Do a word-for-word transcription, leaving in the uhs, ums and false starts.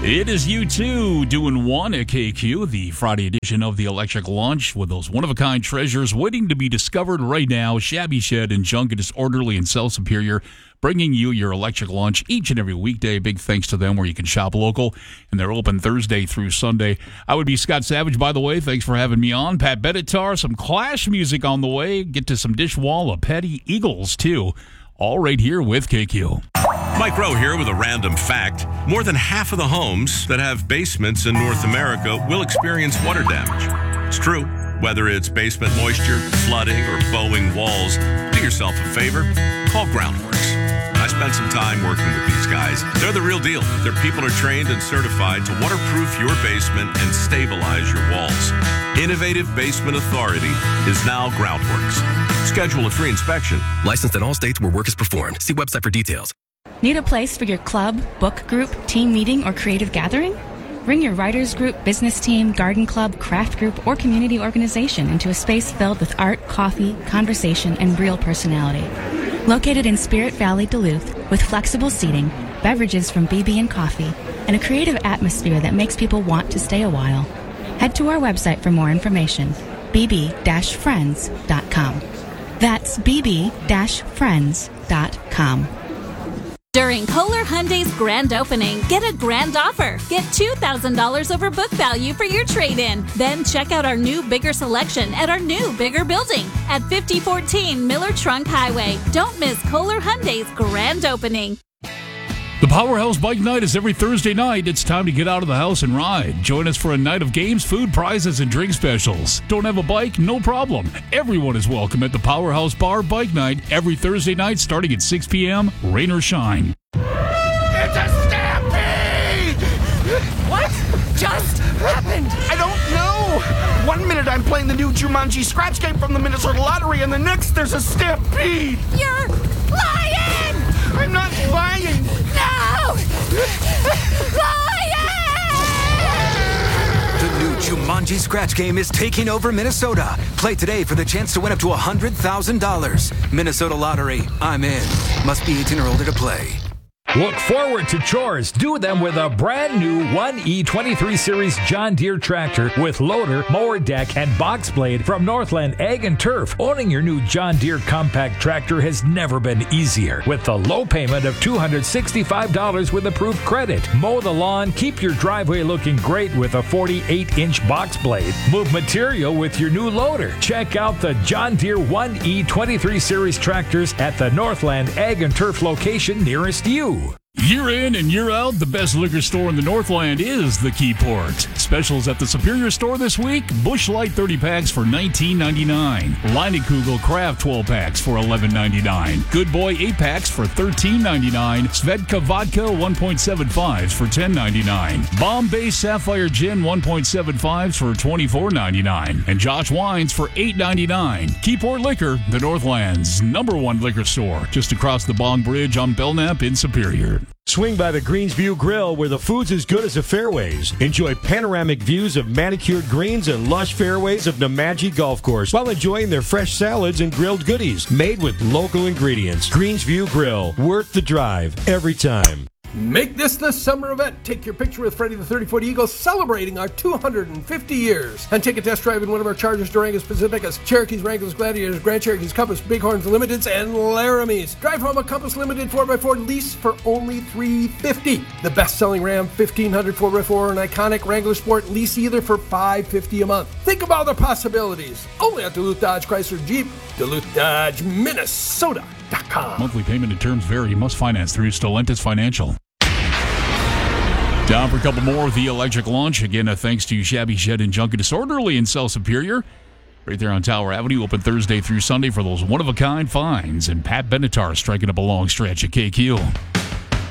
It is U two doing one at K Q, the Friday edition of the Electric Lunch, with those one-of-a-kind treasures waiting to be discovered right now. Shabby Shed and Junk It is Orderly and South Superior, bringing you your Electric Lunch each and every weekday. Big thanks to them, where you can shop local, and they're open Thursday through Sunday. I would be Scott Savage, by the way. Thanks for having me on. Pat Benatar, some Clash music on the way. Get to some Dishwall of Petty Eagles, too. All right here with K Q. Mike Rowe here with a random fact. More than half of the homes that have basements in North America will experience water damage. It's true. Whether it's basement moisture, flooding, or bowing walls, do yourself a favor. Call Groundworks. I spent some time working with these guys. They're the real deal. Their people are trained and certified to waterproof your basement and stabilize your walls. Innovative Basement Authority is now Groundworks. Schedule a free inspection. Licensed in all states where work is performed. See website for details. Need a place for your club, book group, team meeting, or creative gathering? Bring your writers group, business team, garden club, craft group, or community organization into a space filled with art, coffee, conversation, and real personality. Located in Spirit Valley, Duluth, with flexible seating, beverages from B B and Coffee, and a creative atmosphere that makes people want to stay a while. Head to our website for more information, b b dash friends dot com. That's b b dash friends dot com. During Kohler Hyundai's grand opening, get a grand offer. Get two thousand dollars over book value for your trade-in. Then check out our new, bigger selection at our new, bigger building at fifty fourteen Miller Trunk Highway. Don't miss Kohler Hyundai's grand opening. The Powerhouse Bike Night is every Thursday night. It's time to get out of the house and ride. Join us for a night of games, food, prizes, and drink specials. Don't have a bike? No problem. Everyone is welcome at the Powerhouse Bar Bike Night every Thursday night starting at six p.m., rain or shine. It's a stampede! What just happened? I don't know. One minute I'm playing the new Jumanji scratch game from the Minnesota Lottery, and the next there's a stampede. You're lying! I'm not lying. No! Lying! The new Jumanji Scratch Game is taking over Minnesota. Play today for the chance to win up to one hundred thousand dollars. Minnesota Lottery. I'm in. Must be eighteen or older to play. Look forward to chores. Do them with a brand new one E twenty-three Series John Deere tractor with loader, mower deck, and box blade from Northland Ag and Turf. Owning your new John Deere compact tractor has never been easier. With the low payment of two hundred sixty-five dollars with approved credit. Mow the lawn, keep your driveway looking great with a forty-eight inch box blade. Move material with your new loader. Check out the John Deere one E twenty-three Series tractors at the Northland Ag and Turf location nearest you. Year in and year out, the best liquor store in the Northland is the Keyport. Specials at the Superior Store this week: Busch Light thirty packs for nineteen ninety-nine. Leinekugel Craft twelve packs for eleven ninety-nine. Good Boy eight packs for thirteen ninety-nine. Svedka Vodka one point seven fives for ten ninety-nine. Bombay Sapphire Gin one point seven fives for twenty-four ninety-nine. And Josh Wines for eight ninety-nine. Keyport Liquor, the Northland's number one liquor store, just across the Bong Bridge on Belknap in Superior. Swing by the Greensview Grill, where the food's as good as the fairways. Enjoy panoramic views of manicured greens and lush fairways of Nemadji Golf Course while enjoying their fresh salads and grilled goodies made with local ingredients. Greensview Grill, worth the drive every time. Make this the summer event. Take your picture with Freddie the thirty-foot Eagle celebrating our two hundred fifty years. And take a test drive in one of our Chargers, Durangos, Pacificas, Cherokees, Wranglers, Gladiators, Grand Cherokees, Compass, Bighorns, Limiteds, and Laramies. Drive home a Compass Limited four by four lease for only three hundred fifty dollars. The best-selling Ram fifteen hundred four by four and iconic Wrangler Sport lease either for five hundred fifty dollars a month. Think about the possibilities. Only at Duluth Dodge Chrysler Jeep. Duluth Dodge, Minnesota dot com. Monthly payment and terms vary. Must finance through Stellantis Financial. Down for a couple more of the Electric Lunch. Again, uh, thanks to Shabby Shed and Junk It is Orderly in South Superior. Right there on Tower Avenue, open Thursday through Sunday for those one-of-a-kind finds. And Pat Benatar striking up a long stretch at K Q.